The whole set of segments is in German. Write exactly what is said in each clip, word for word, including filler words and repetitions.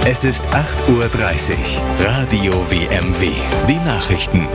Es ist acht Uhr dreißig. Radio W M W. Die Nachrichten.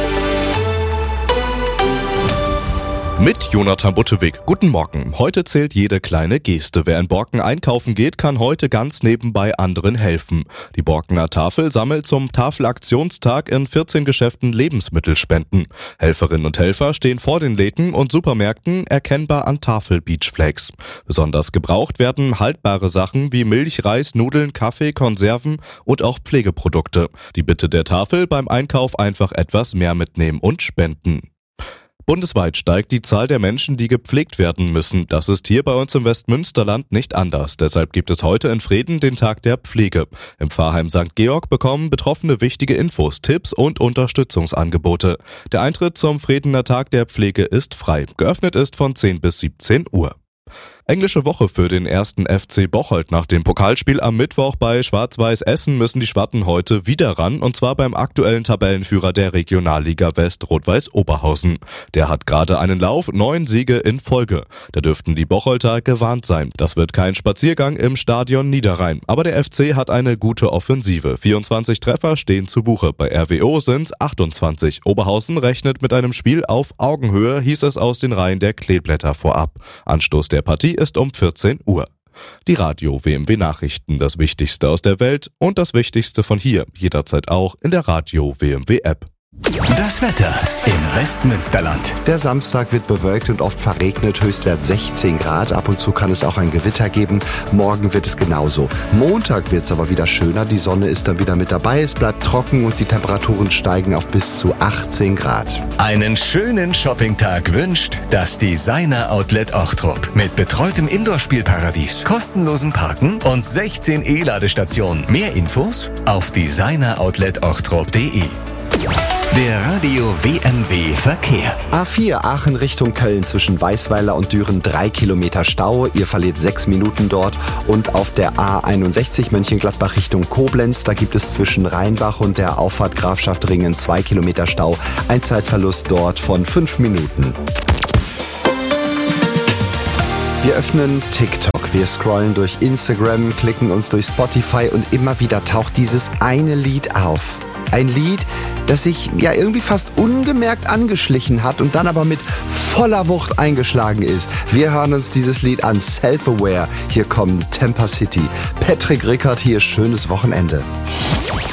Mit Jonathan Buttewig. Guten Morgen. Heute zählt jede kleine Geste. Wer in Borken einkaufen geht, kann heute ganz nebenbei anderen helfen. Die Borkener Tafel sammelt zum Tafelaktionstag in vierzehn Geschäften Lebensmittelspenden. Helferinnen und Helfer stehen vor den Läden und Supermärkten erkennbar an Tafel-Beachflags. Besonders gebraucht werden haltbare Sachen wie Milch, Reis, Nudeln, Kaffee, Konserven und auch Pflegeprodukte. Die Bitte der Tafel: beim Einkauf einfach etwas mehr mitnehmen und spenden. Bundesweit steigt die Zahl der Menschen, die gepflegt werden müssen. Das ist hier bei uns im Westmünsterland nicht anders. Deshalb gibt es heute in Vreden den Tag der Pflege. Im Pfarrheim Sankt Georg bekommen Betroffene wichtige Infos, Tipps und Unterstützungsangebote. Der Eintritt zum Vredener Tag der Pflege ist frei. Geöffnet ist von zehn bis siebzehn Uhr. Englische Woche für den ersten F C Bocholt. Nach dem Pokalspiel am Mittwoch bei Schwarz-Weiß Essen müssen die Schwatten heute wieder ran, und zwar beim aktuellen Tabellenführer der Regionalliga West, Rot-Weiß Oberhausen. Der hat gerade einen Lauf, neun Siege in Folge. Da dürften die Bocholter gewarnt sein. Das wird kein Spaziergang im Stadion Niederrhein. Aber der F C hat eine gute Offensive. vierundzwanzig Treffer stehen zu Buche. Bei R W O sind's achtundzwanzig. Oberhausen rechnet mit einem Spiel auf Augenhöhe, hieß es aus den Reihen der Kleeblätter vorab. Anstoß der Partie ist um vierzehn Uhr. Die Radio W M W Nachrichten, das Wichtigste aus der Welt und das Wichtigste von hier, jederzeit auch in der Radio W M W App. Das Wetter im Westmünsterland. Der Samstag wird bewölkt und oft verregnet, Höchstwert sechzehn Grad. Ab und zu kann es auch ein Gewitter geben. Morgen wird es genauso. Montag wird es aber wieder schöner. Die Sonne ist dann wieder mit dabei. Es bleibt trocken und die Temperaturen steigen auf bis zu achtzehn Grad. Einen schönen Shoppingtag wünscht das Designer Outlet Ochtrup. Mit betreutem Indoor-Spielparadies, kostenlosen Parken und sechzehn E-Ladestationen. Mehr Infos auf designer outlet ochtrup punkt de. Der Radio W M W Verkehr. A vier Aachen Richtung Köln zwischen Weißweiler und Düren drei Kilometer Stau. Ihr verliert sechs Minuten dort. Und auf der A einundsechzig Mönchengladbach Richtung Koblenz, da gibt es zwischen Rheinbach und der Auffahrt Grafschaft Ringen zwei Kilometer Stau. Ein Zeitverlust dort von fünf Minuten. Wir öffnen TikTok, wir scrollen durch Instagram, klicken uns durch Spotify und immer wieder taucht dieses eine Lied auf. Ein Lied, das sich ja irgendwie fast ungemerkt angeschlichen hat und dann aber mit voller Wucht eingeschlagen ist. Wir hören uns dieses Lied an, Self-Aware. Hier kommt Temper City. Patrick Rickert hier, schönes Wochenende.